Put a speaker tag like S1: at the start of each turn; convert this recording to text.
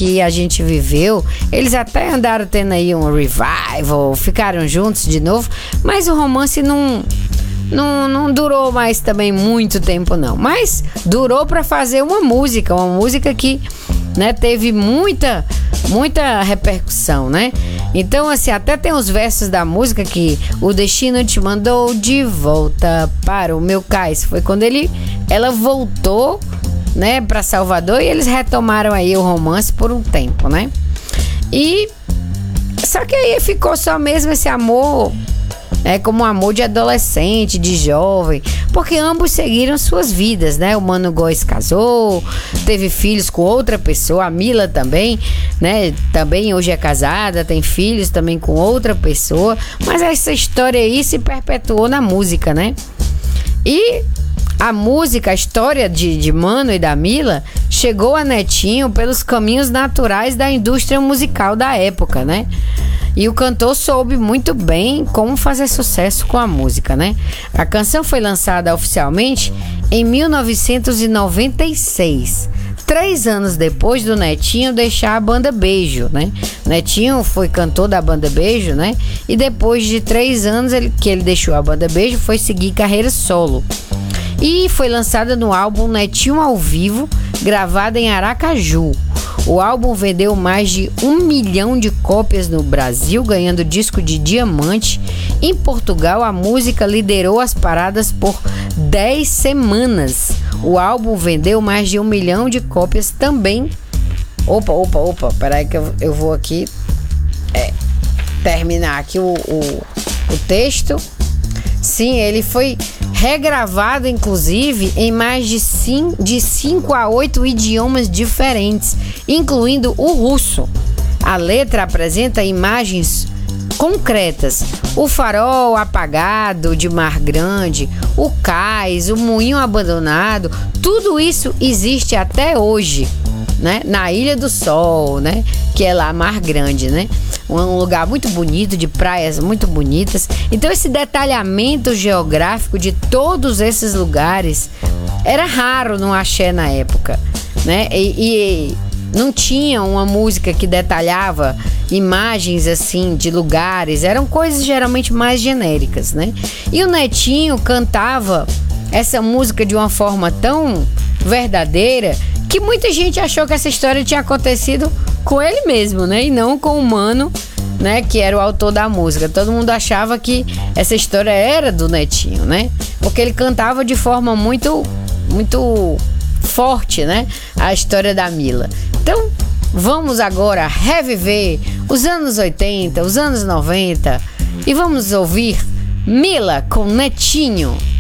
S1: que a gente viveu, eles até andaram tendo aí um revival, ficaram juntos de novo, mas o romance não durou mais também muito tempo não, mas durou para fazer uma música que, né, teve muita repercussão, né? Então, assim, até tem os versos da música que o destino te mandou de volta para o meu cais. Foi quando ela voltou, né, para Salvador, e eles retomaram aí o romance por um tempo, né? E só que aí ficou só mesmo esse amor, como um amor de adolescente, de jovem, porque ambos seguiram suas vidas, né? O Mano Góes casou, teve filhos com outra pessoa, a Mila também, né? Também hoje é casada, tem filhos também com outra pessoa, mas essa história aí se perpetuou na música, né? E a música, a história de Mano e da Mila chegou a Netinho pelos caminhos naturais da indústria musical da época, né? E o cantor soube muito bem como fazer sucesso com a música, né? A canção foi lançada oficialmente em 1996, 3 anos depois do Netinho deixar a banda Beijo, né? Netinho foi cantor da banda Beijo, né? E depois de 3 anos que ele deixou a banda Beijo, foi seguir carreira solo. E foi lançada no álbum Netinho ao Vivo, gravada em Aracaju. O álbum vendeu mais de 1 milhão de cópias no Brasil, ganhando disco de diamante. Em Portugal, a música liderou as paradas por 10 semanas. O álbum vendeu mais de 1 milhão de cópias também. Opa, peraí que eu vou aqui terminar aqui o texto. Sim, ele foi regravado, inclusive, em mais de 5 a 8 idiomas diferentes, incluindo o russo. A letra apresenta imagens concretas: o farol apagado de Mar Grande, o cais, o moinho abandonado. Tudo isso existe até hoje, né? Na Ilha do Sol, né? Que é lá Mar Grande, né? Um lugar muito bonito, de praias muito bonitas. Então esse detalhamento geográfico de todos esses lugares era raro no axé na época, né? E não tinha uma música que detalhava imagens assim de lugares, eram coisas geralmente mais genéricas, né? E o Netinho cantava essa música de uma forma tão verdadeira que muita gente achou que essa história tinha acontecido com ele mesmo, né? E não com o Mano, né? Que era o autor da música. Todo mundo achava que essa história era do Netinho, né? Porque ele cantava de forma muito forte, né? A história da Mila. Então, vamos agora reviver os anos 80, os anos 90 e vamos ouvir Mila com Netinho.